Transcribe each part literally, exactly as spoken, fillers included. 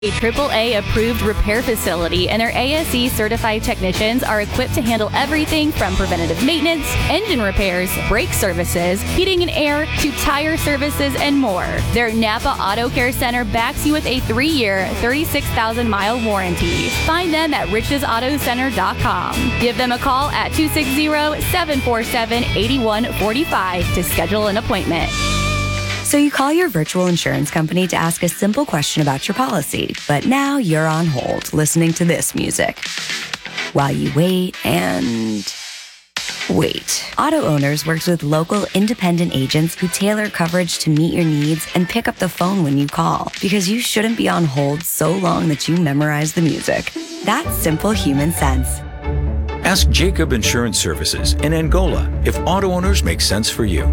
A triple A approved repair facility, and their A S E certified technicians are equipped to handle everything from preventative maintenance, engine repairs, brake services, heating and air, to tire services and more. Their Napa Auto Care Center backs you with a three-year, thirty-six thousand mile warranty. Find them at riches auto center dot com. Give them a call at two six zero, seven four seven, eight one four five to schedule an appointment. So you call your virtual insurance company to ask a simple question about your policy, but now you're on hold listening to this music while you wait and wait. Auto Owners works with local independent agents who tailor coverage to meet your needs and pick up the phone when you call, because you shouldn't be on hold so long that you memorize the music. That's simple human sense. Ask Jacob Insurance Services in Angola if Auto Owners make sense for you.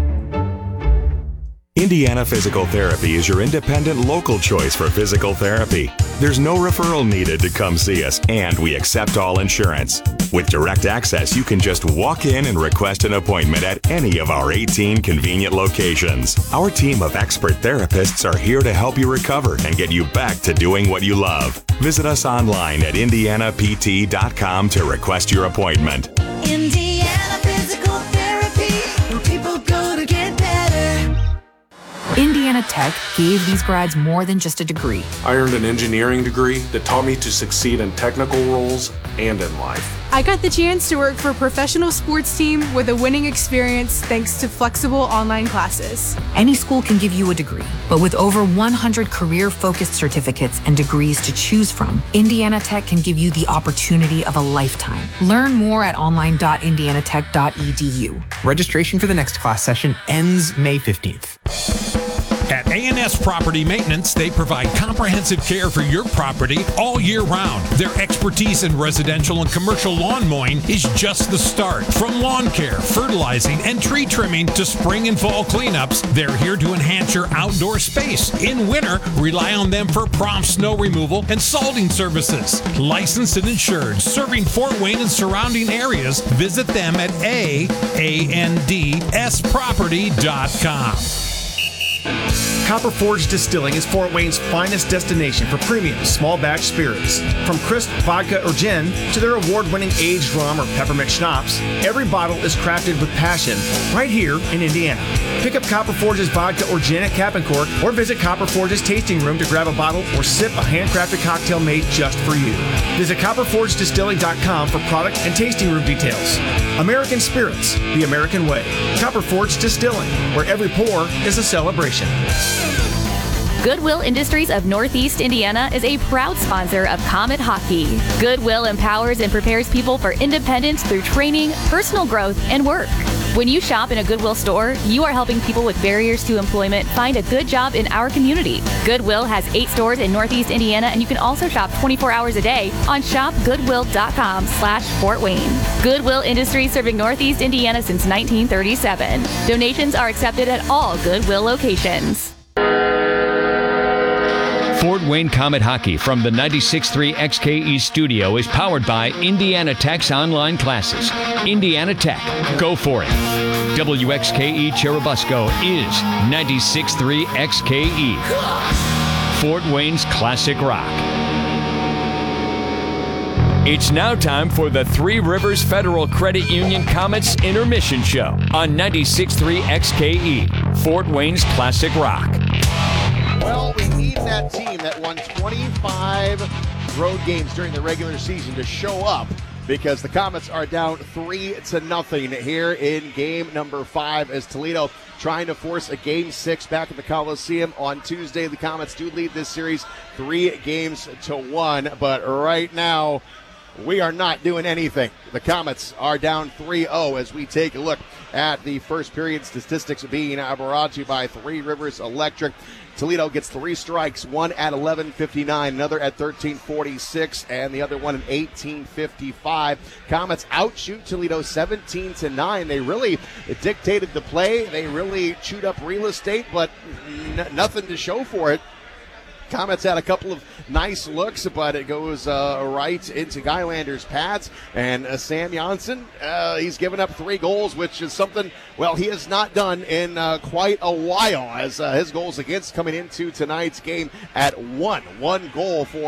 Indiana Physical Therapy is your independent local choice for physical therapy. There's no referral needed to come see us, and we accept all insurance. With direct access, you can just walk in and request an appointment at any of our eighteen convenient locations. Our team of expert therapists are here to help you recover and get you back to doing what you love. Visit us online at indiana p t dot com to request your appointment. Indiana Physical Therapy, where people go to get better. Indiana Tech gave these grads more than just a degree. I earned an engineering degree that taught me to succeed in technical roles and in life. I got the chance to work for a professional sports team with a winning experience thanks to flexible online classes. Any school can give you a degree, but with over one hundred career-focused certificates and degrees to choose from, Indiana Tech can give you the opportunity of a lifetime. Learn more at online dot indiana tech dot e d u. Registration for the next class session ends May fifteenth. At A and S Property Maintenance, they provide comprehensive care for your property all year round. Their expertise in residential and commercial lawn mowing is just the start. From lawn care, fertilizing, and tree trimming to spring and fall cleanups, they're here to enhance your outdoor space. In winter, rely on them for prompt snow removal and salting services. Licensed and insured, serving Fort Wayne and surrounding areas. Visit them at A N D S property dot com. Copper Forge Distilling is Fort Wayne's finest destination for premium small batch spirits. From crisp vodka or gin to their award-winning aged rum or peppermint schnapps, every bottle is crafted with passion right here in Indiana. Pick up Copper Forge's vodka or gin at Cap and Cork, or visit Copper Forge's tasting room to grab a bottle or sip a handcrafted cocktail made just for you. Visit copper forge distilling dot com for product and tasting room details. American Spirits, the American way. Copper Forge Distilling, where every pour is a celebration. Goodwill Industries of Northeast Indiana is a proud sponsor of Comet Hockey. Goodwill empowers and prepares people for independence through training, personal growth, and work. When you shop in a Goodwill store, you are helping people with barriers to employment find a good job in our community. Goodwill has eight stores in Northeast Indiana, and you can also shop twenty-four hours a day on shop goodwill dot com slash Fort Wayne. Goodwill Industries, serving Northeast Indiana since nineteen thirty-seven. Donations are accepted at all Goodwill locations. Fort Wayne Comet Hockey from the ninety-six point three X K E studio is powered by Indiana Tech's online classes. Indiana Tech, go for it. W X K E Churubusco is ninety-six point three X K E. Fort Wayne's classic rock. It's now time for the Three Rivers Federal Credit Union Comets Intermission Show on ninety-six point three X K E, Fort Wayne's classic rock. Well, we need that team that won twenty-five road games during the regular season to show up, because the Comets are down three to nothing here in game number five, as Toledo trying to force a game six back at the Coliseum on Tuesday. The Comets do lead this series three games to one, but right now we are not doing anything. The Comets are down three oh as we take a look at the first period statistics being brought to you by Three Rivers Electric. Toledo gets three strikes, one at eleven fifty-nine, another at thirteen forty-six, and the other one at eighteen fifty-five. Comets outshoot Toledo seventeen to nine. They really dictated the play. They really chewed up real estate, but n- nothing to show for it. Comets had a couple of nice looks, but it goes uh, right into Skylanders' pads. And uh, Sam Janssen, uh, he's given up three goals, which is something, well, he has not done in uh, quite a while, as uh, his goals against coming into tonight's game at one. One goal for